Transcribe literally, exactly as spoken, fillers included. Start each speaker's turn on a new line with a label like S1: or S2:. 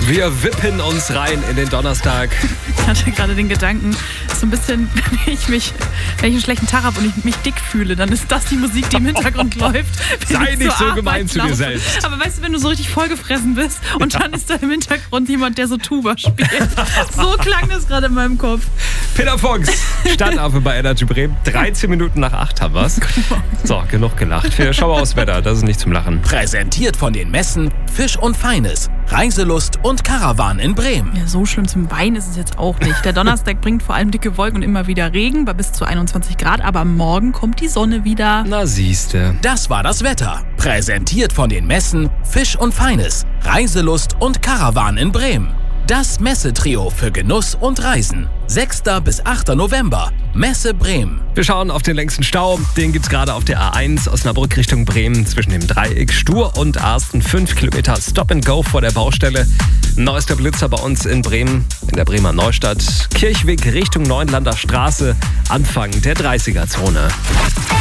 S1: Wir wippen uns rein in den Donnerstag.
S2: Ich hatte gerade den Gedanken, so ein bisschen, wenn ich mich, wenn ich einen schlechten Tag habe und ich mich dick fühle, dann ist das die Musik, die im Hintergrund läuft.
S1: Sei nicht so gemein zu dir selbst.
S2: Aber weißt du, wenn du so richtig vollgefressen bist und dann ist da im Hintergrund jemand, der so Tuba spielt. So klang das gerade in meinem Kopf.
S1: Peter Fox, Stadtaffe bei Energy Bremen. dreizehn Minuten nach acht haben wir's. So, genug gelacht. Wir schauen aufs Wetter, das ist nicht zum Lachen.
S3: Präsentiert von den Messen Fisch und Feines, Reiselust und Caravan in Bremen.
S2: Ja, so schlimm zum Wein ist es jetzt auch nicht. Der Donnerstag bringt vor allem dicke Wolken und immer wieder Regen bei bis zu einundzwanzig Grad, aber morgen kommt die Sonne wieder.
S1: Na siehste.
S3: Das war das Wetter. Präsentiert von den Messen Fisch und Feines, Reiselust und Caravan in Bremen. Das Messetrio für Genuss und Reisen. sechster bis achter November. Messe Bremen.
S1: Wir schauen auf den längsten Stau. Den gibt's gerade auf der A eins Osnabrück Richtung Bremen zwischen dem Dreieck Stur und Arsten. Fünf Kilometer Stop and Go vor der Baustelle. Neuester Blitzer bei uns in Bremen, in der Bremer Neustadt. Kirchweg Richtung Neuenlander Straße, Anfang der dreißiger Zone.